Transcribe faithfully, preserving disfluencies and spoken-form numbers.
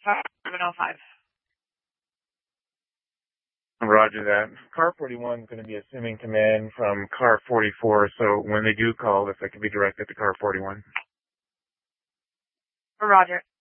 seven oh five. Roger that. Car forty-one is going to be assuming command from car forty-four, so when they do call, if they can be directed to car forty-one. Roger.